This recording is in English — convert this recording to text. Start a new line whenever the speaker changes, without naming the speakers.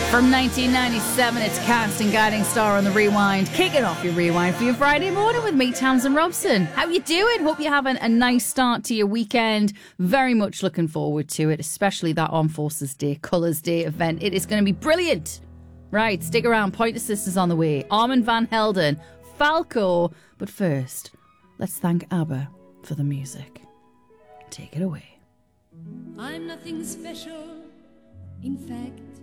From 1997, it's Casting Guiding Star on the Rewind. Kicking off your Rewind for your Friday morning with me, Tamsin Robson. How you doing? Hope you're having a nice start to your weekend. Very much looking forward to it, especially that Armed Forces Day, Colours Day event. It is going to be brilliant. Right, stick around. Pointer Sisters on the way. Armin van Helden, Falco. But first, let's thank ABBA for the music. Take it away.
I'm nothing special. In fact,